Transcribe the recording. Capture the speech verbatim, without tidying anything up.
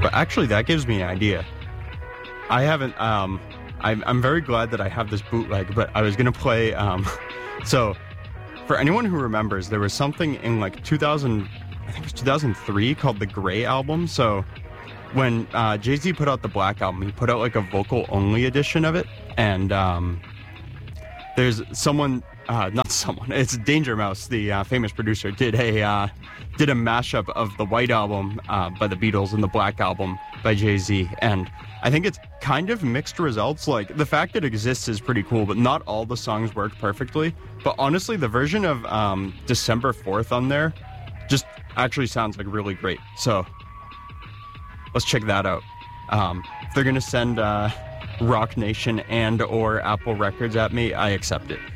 But actually, that gives me an idea. I haven't, um, I'm, I'm very glad that I have this bootleg, but I was going to play, um, so for anyone who remembers, there was something in like two thousand, I think it was two thousand three called the Gray Album. So when uh, Jay-Z put out the Black Album, he put out like a vocal-only edition of it, and um, there's someone, uh, not someone, it's Danger Mouse, the uh, famous producer, did a uh, did a mashup of the White Album uh, by the Beatles and the Black Album by Jay-Z, and I think it's kind of mixed results. Like, the fact it exists is pretty cool, but not all the songs work perfectly. But honestly, the version of um, December fourth on there just actually sounds like really great. So let's check that out. Um, if they're going to send uh, Rock Nation and or Apple Records at me, I accept it.